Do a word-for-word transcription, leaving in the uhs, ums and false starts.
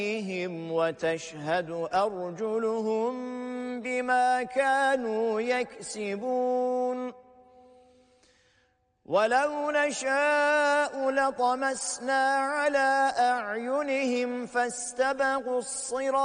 وتشهد أرجلهم بما كانوا يكسبون ولو نشاء لطمسنا على أعينهم فاستبقوا الصراط